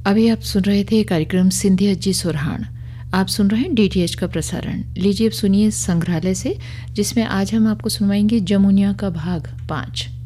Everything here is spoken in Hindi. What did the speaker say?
अभी आप सुन रहे थे कार्यक्रम सिंधी अज्जी सुरहान। आप सुन रहे हैं डीटीएच का प्रसारण। लीजिए अब सुनिए संग्रहालय से, जिसमें आज हम आपको सुनवाएंगे जमुनिया का भाग 5।